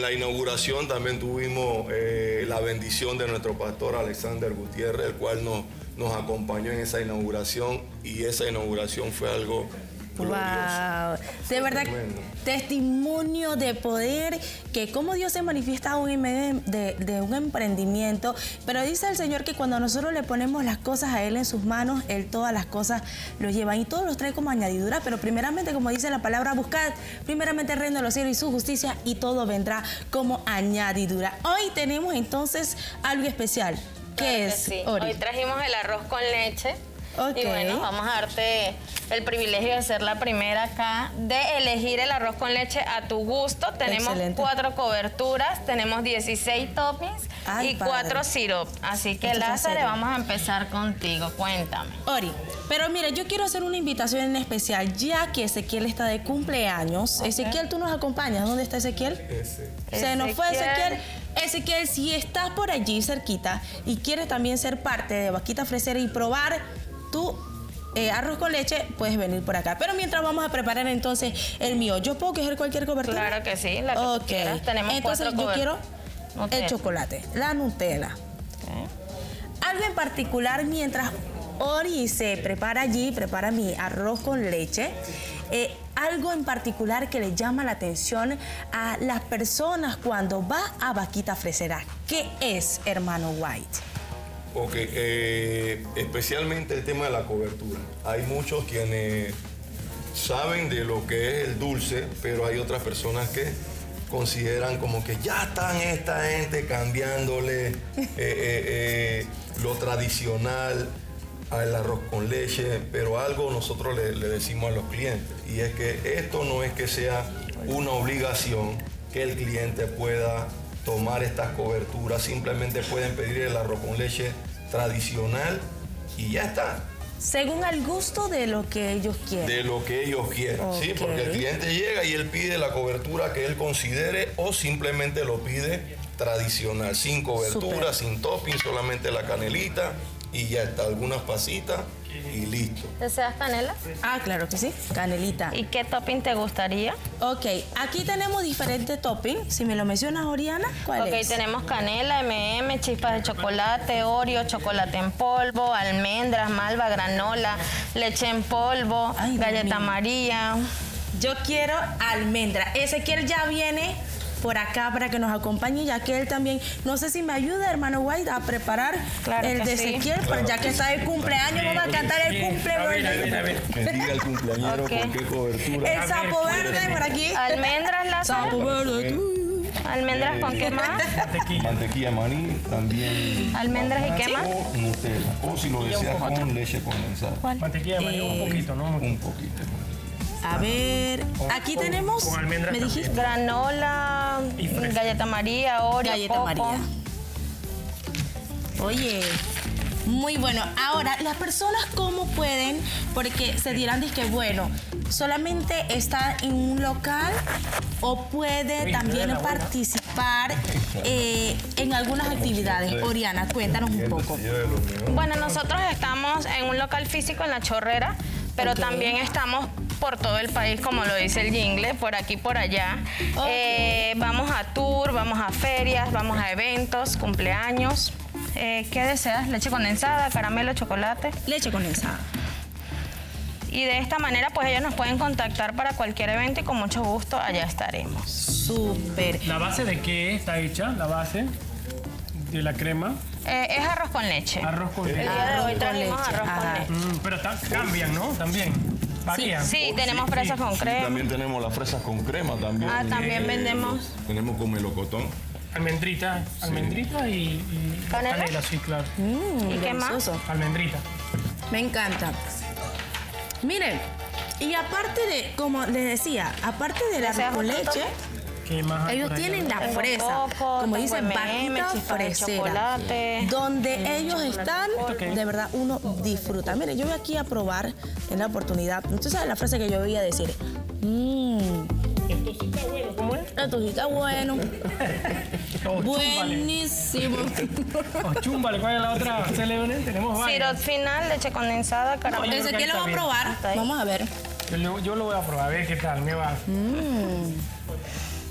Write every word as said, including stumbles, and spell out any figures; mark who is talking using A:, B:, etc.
A: la inauguración también tuvimos eh, la bendición de nuestro pastor Alexander Gutiérrez, el cual nos, nos acompañó en esa inauguración, y esa inauguración fue algo glorioso.
B: Wow, de verdad,
A: tremendo.
B: Testimonio de poder, que cómo Dios se manifiesta aún en medio de, de un emprendimiento. Pero dice el Señor que cuando nosotros le ponemos las cosas a Él en sus manos, Él todas las cosas los lleva y todos los trae como añadidura. Pero primeramente, como dice la palabra, buscad primeramente el reino de los cielos y su justicia, y todo vendrá como añadidura. Hoy tenemos entonces algo especial. ¿Qué
C: Claro que
B: es,
C: sí.
B: Ori?
C: Hoy trajimos el arroz con leche.
B: Ok.
C: Y bueno, vamos a darte el privilegio de ser la primera acá, de elegir el arroz con leche a tu gusto. Tenemos
B: Excelente.
C: cuatro coberturas, tenemos dieciséis toppings
B: Ay,
C: y
B: padre.
C: cuatro syrup. Así que,
B: Esto está
C: Lázaro,
B: serio.
C: vamos a empezar contigo. Cuéntame.
B: Ori, pero mira, yo quiero hacer una invitación en especial, ya que Ezequiel está de cumpleaños.
C: Ok.
B: Ezequiel, ¿tú nos acompañas? ¿Dónde está Ezequiel?
A: Ese.
B: Se nos fue
C: Ezequiel.
B: Ezequiel. Ezequiel, si estás por allí cerquita y quieres también ser parte de Vaquita Fresera y probar tu eh, arroz con leche, puedes venir por acá. Pero mientras vamos a preparar entonces el mío, ¿yo puedo coger cualquier cobertura?
C: Claro que sí, la que tú
B: Ok.
C: quieras. Tenemos
B: Entonces
C: cuatro
B: yo quiero
C: coberturas.
B: el
C: Nutella.
B: chocolate, la Nutella.
C: Ok.
B: Algo en particular, mientras Ori se prepara allí, prepara mi arroz con leche, eh, algo en particular que le llama la atención a las personas cuando va a Vaquita Fresera. ¿Qué es, hermano White?
A: Ok, eh, especialmente el tema de la cobertura. Hay muchos quienes saben de lo que es el dulce, pero hay otras personas que consideran como que ya están esta gente cambiándole eh, eh, eh, lo tradicional al arroz con leche, pero algo nosotros le, le decimos a los clientes, y es que esto no es que sea una obligación que el cliente pueda tomar estas coberturas, simplemente pueden pedir el arroz con leche tradicional y ya está,
B: Según al gusto de lo que ellos quieren.
A: de lo que ellos quieran, ¿sí?
B: Ok.
A: Porque el cliente llega y él pide la cobertura que él considere, o simplemente lo pide tradicional, sin cobertura,
B: Súper.
A: sin topping, solamente la canelita y ya está, algunas pasitas y listo.
C: ¿Deseas canela?
B: Ah, claro que sí, canelita.
C: ¿Y qué topping te gustaría?
B: Ok, aquí tenemos diferentes toppings. Si me lo mencionas, Oriana, ¿cuál
C: Ok,
B: es?
C: tenemos canela, eme and eme, chispas de chocolate, Oreo, chocolate en polvo, almendras, malva, granola, leche en polvo,
B: Ay, Dios
C: galleta
B: mío.
C: María.
B: Yo quiero almendra. Ezequiel ya viene por acá para que nos acompañe, ya que él también, no sé si me ayuda, hermano White, a preparar
C: Claro
B: el
C: que
B: de
C: sí.
B: Ezequiel, pues ya que está de cumpleaños, vamos a cantar el cumpleaños.
A: Que diga el cumpleañero
C: Ok.
A: con qué cobertura.
B: El sapo verde por aquí.
C: Almendras, Lázaro.
B: Sapo verde. tú.
C: Almendras con qué más?
A: Mantequilla maní, también.
C: Almendras y qué más.
A: O Nutella. O si lo deseas con leche condensada.
D: Mantequilla de maní, un poquito, ¿no?
A: Un poquito.
B: A ver, aquí
D: con-
B: tenemos,
D: con almendras
B: me dijiste,
C: Granola,
D: Y fresa.
C: galleta María, Oreo,
B: galleta
C: coco.
B: María. Oye, muy bueno. Ahora, las personas cómo pueden, porque se dirán que bueno, solamente está en un local o puede
D: Uy,
B: también
D: de la buena.
B: participar eh, en algunas actividades. Oriana, cuéntanos un poco.
C: Bueno, nosotros estamos en un local físico en La Chorrera, pero
B: Ok.
C: también estamos por todo el país, como lo dice el jingle, por aquí, por allá.
B: Ok.
C: Eh, vamos a tour, vamos a ferias, vamos a eventos, cumpleaños. Eh, ¿Qué deseas? Leche condensada, caramelo, chocolate.
B: Leche condensada.
C: Y de esta manera, pues ellos nos pueden contactar para cualquier evento y con mucho gusto allá estaremos.
B: Súper.
D: ¿La base de qué está hecha? La base de la crema.
C: Eh, es arroz con leche.
D: Arroz con
C: El
D: leche.
C: día de
B: Arroz
C: hoy
B: con
C: trajimos
B: leche,
C: arroz
B: ajá.
C: con leche.
D: Mm, pero ta- cambian, ¿no? También. Varían.
C: Sí, tenemos fresas con
A: Sí,
C: crema.
A: también tenemos las fresas con crema también.
C: Ah, también
A: Eh,
C: vendemos.
A: Tenemos con melocotón.
D: Almendrita, almendrita y, y
C: ¿Canela?
D: canela, sí, claro.
B: Mm,
C: ¿Y qué más?
B: delicioso.
D: Almendrita.
B: Me encanta. Miren, y aparte de, como les decía, aparte del arroz
C: ¿Deseas
B: con
C: otro
B: leche,
D: ¿Qué más hay
B: ellos
D: por allá?
B: tienen la
C: Tengo
B: fresa,
C: coco,
B: como
C: tengo
B: dicen,
C: eme and eme,
B: Vaquita
C: chispas de
B: Fresera,
C: chocolate.
B: donde ellos están,
D: Ok.
B: de verdad uno disfruta. Mire, yo voy aquí a probar en la oportunidad. Entonces, ¿sabes la frase que yo voy a decir? Mmm,
D: Esto sí está bueno, ¿cómo es?
B: esto sí está bueno,
D: Oh, chúmbale.
B: buenísimo.
D: Oh, chúmbale, ¿cuál es la otra célebre? Tenemos varias.
C: Sirop final, leche condensada, caramelo.
D: Oye,
B: Ese
D: creo
B: que
D: que
B: lo
D: está
B: va a
D: bien.
B: probar.
C: Está ahí.
B: Vamos a ver.
D: Yo, lo- yo lo voy a probar, a ver qué tal me va.